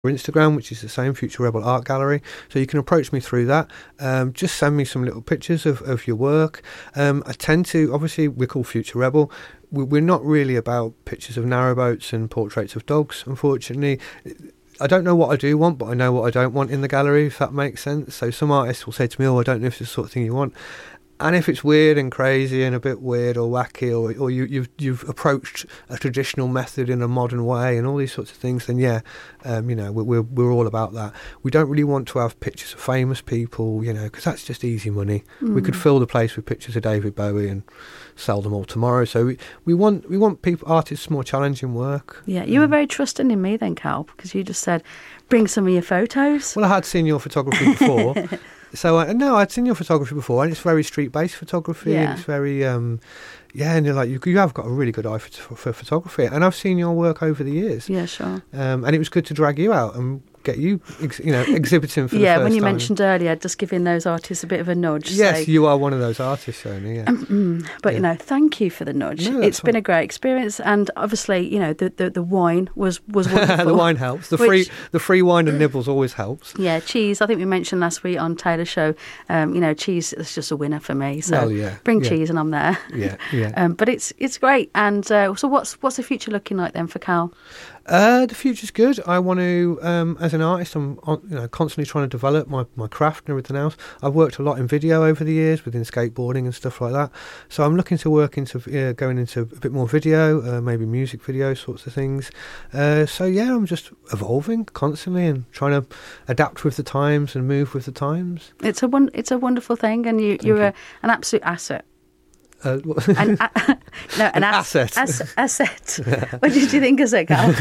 Instagram, which is the same, Future Rebel Art Gallery. So you can approach me through that. Just send me some little pictures of your work. I tend to, obviously, we're called Future Rebel. We're not really about pictures of narrowboats and portraits of dogs, unfortunately. I don't know what I do want, but I know what I don't want in the gallery, if that makes sense. So some artists will say to me, I don't know if it's the sort of thing you want. And if it's weird and crazy and a bit weird or wacky, or you've approached a traditional method in a modern way and all these sorts of things, then we're all about that. We don't really want to have pictures of famous people, because that's just easy money. We could fill the place with pictures of David Bowie and sell them all tomorrow. So we want artists more challenging work. Yeah, you were very trusting in me then, Cal, because you just said, bring some of your photos. Well, I had seen your photography before. So, no, I'd seen your photography before, and it's very street-based photography, and it's very, and you're like, you have got a really good eye for photography, and I've seen your work over the years. Yeah, sure. And it was good to drag you out and get you, exhibiting for the first time. Yeah, when you mentioned earlier, just giving those artists a bit of a nudge. Yes, you are one of those artists, Shoni, yeah. But, thank you for the nudge. No, it's been a great experience, and obviously, the wine was wonderful. The wine helps. The free wine and nibbles always helps. Yeah, cheese. I think we mentioned last week on Taylor's show, cheese is just a winner for me. So bring cheese and I'm there. Yeah. But it's great. And so what's the future looking like then for Cal? The future's good. I want to, as an artist, I'm constantly trying to develop my craft and everything else. I've worked a lot in video over the years, within skateboarding and stuff like that. So I'm looking to work into going into a bit more video, maybe music video sorts of things. I'm just evolving constantly and trying to adapt with the times and move with the times. It's a wonderful thing, and you're an absolute asset. An asset. Asset. What did you think of it, Cal?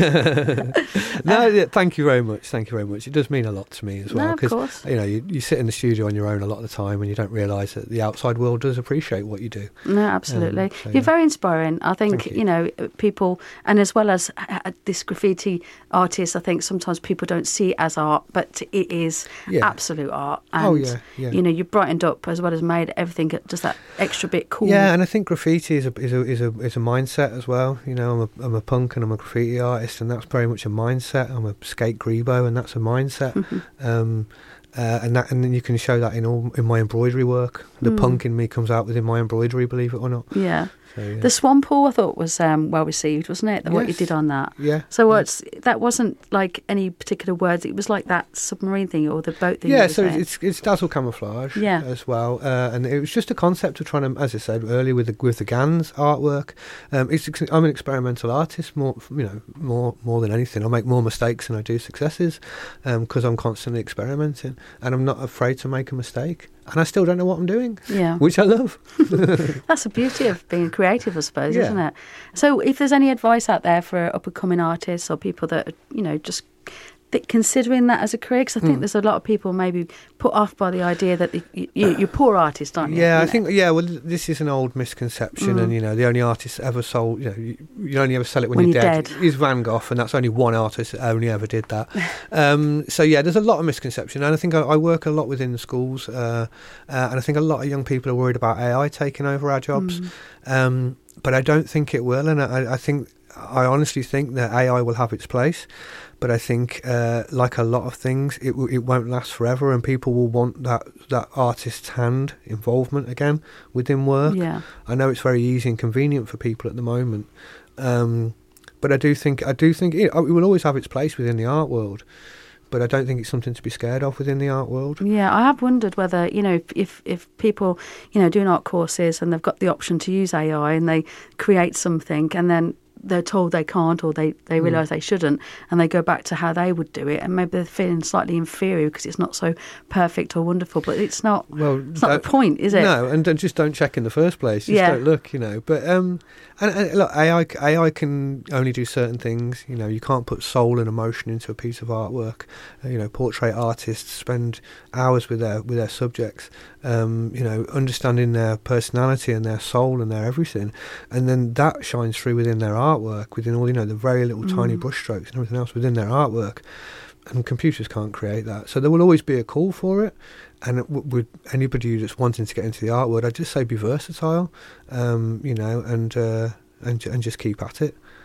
Thank you very much. It does mean a lot to me as well, because you sit in the studio on your own a lot of the time, and you don't realise that the outside world does appreciate what you do. No, absolutely. You're very inspiring. I think people, and as well as this graffiti artist, I think sometimes people don't see it as art, but it is absolute art. And, you brightened up as well as made everything just that extra bit cool. Yeah. And I think graffiti is a mindset as well. I'm a punk and I'm a graffiti artist, and that's very much a mindset. I'm a skate grebo, and that's a mindset. Mm-hmm. And then you can show that in my embroidery work. The punk in me comes out within my embroidery, believe it or not. Yeah. So, the swan pool, I thought, was well received, wasn't it? What you did on that. Yeah. So that wasn't like any particular words. It was like that submarine thing or the boat thing. Yeah. So it's dazzle camouflage. Yeah. As well, and it was just a concept of trying to, as I said earlier, with the Gans artwork. I'm an experimental artist more than anything. I make more mistakes than I do successes, because I'm constantly experimenting, and I'm not afraid to make a mistake. And I still don't know what I'm doing, which I love. That's the beauty of being creative, I suppose, isn't it? So if there's any advice out there for up-and-coming artists or people that are, just considering that as a career, because I think there's a lot of people maybe put off by the idea that you're a poor artist, aren't you? Yeah, I think, well, this is an old misconception, and, the only artist ever sold, you only ever sell it when you're dead, is Van Gogh, and that's only one artist that only ever did that. There's a lot of misconception, and I think I work a lot within the schools, and I think a lot of young people are worried about AI taking over our jobs, but I don't think it will, and I honestly think that AI will have its place. But I think, like a lot of things, it won't last forever, and people will want that artist's hand involvement again within work. Yeah. I know it's very easy and convenient for people at the moment, but I do think it will always have its place within the art world. But I don't think it's something to be scared of within the art world. Yeah, I have wondered whether, if people, doing art courses and they've got the option to use AI and they create something and then they're told they can't, or they realise they shouldn't, and they go back to how they would do it, and maybe they're feeling slightly inferior because it's not so perfect or wonderful. But it's not. Well, it's not the point, is it? No, and just don't check in the first place. Just don't look, But and look, AI can only do certain things. You can't put soul and emotion into a piece of artwork. Portrait artists spend hours with their subjects. Understanding their personality and their soul and their everything, and then that shines through within their artwork, within all the very little tiny brushstrokes and everything else within their artwork, and computers can't create that. So there will always be a call for it, and with anybody that's wanting to get into the art world, I'd just say be versatile, and just keep at it.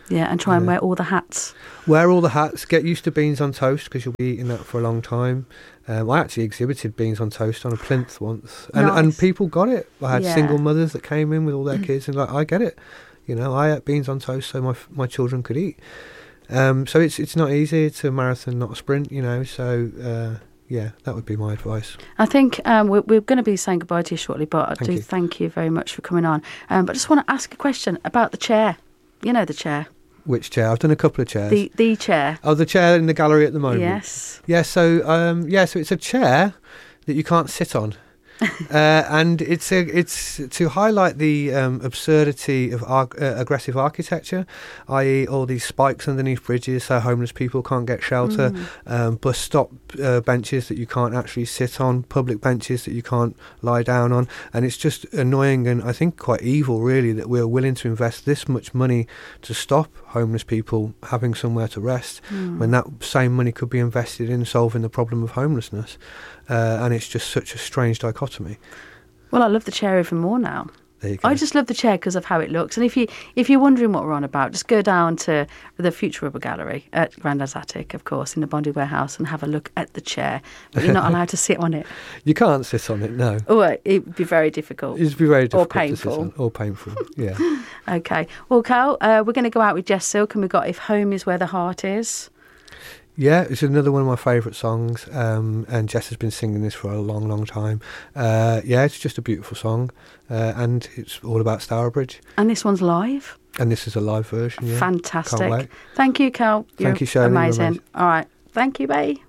Yeah, and try and wear all the hats. Wear all the hats. Get used to beans on toast because you'll be eating that for a long time. I actually exhibited beans on toast on a plinth once, and people got it. I had single mothers that came in with all their kids, and like, I get it. You know, I ate beans on toast so my children could eat. So it's not easy. It's a marathon, not a sprint. You know, so yeah, that would be my advice. I think we're going to be saying goodbye to you shortly, but thank you very much for coming on. But I just want to ask a question about the chair. You know the chair. Which chair? I've done a couple of chairs. The chair. Oh, the chair in the gallery at the moment. Yes. Yeah. So so it's a chair that you can't sit on. And it's to highlight the absurdity of aggressive architecture, i.e. all these spikes underneath bridges so homeless people can't get shelter, bus stop benches that you can't actually sit on, public benches that you can't lie down on, and it's just annoying and I think quite evil really that we're willing to invest this much money to stop homeless people having somewhere to rest when that same money could be invested in solving the problem of homelessness. And it's just such a strange dichotomy. Well, I love the chair even more now. There you go. I just love the chair because of how it looks. And if you're wondering what we're on about, just go down to the Future Rubble Gallery at Grandad's Attic, of course, in the Bondi Warehouse, and have a look at the chair. But you're not allowed to sit on it. You can't sit on it, no. Oh, it would be very difficult. It would be very difficult. Or painful. To sit on. Or painful, yeah. Okay. Well, Cal, we're going to go out with Jess Silk, and we've got If Home Is Where the Heart Is. Yeah, it's another one of my favourite songs, and Jess has been singing this for a long, long time. It's just a beautiful song, and it's all about Stourbridge. And this one's live? And this is a live version, yeah. Fantastic. Can't wait. Thank you, Cal. Thank you, Shirley. Amazing. All right. Thank you, babe.